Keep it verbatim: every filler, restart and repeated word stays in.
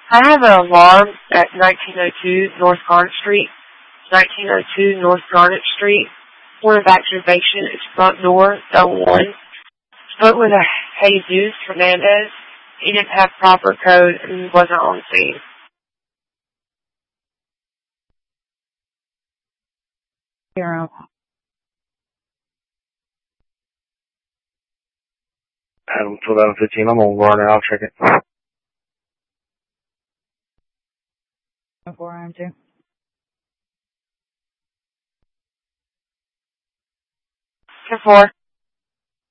I have an alarm at nineteen oh two North Garnet Street. nineteen oh two North Garnet Street. Point of activation is front door, L one. Spoke with a Jesus Fernandez. He didn't have proper code and he wasn't on scene. Zero. Adam eleven fifteen, I'm on Garnet, I'll check it. Four, I'm two. ten four.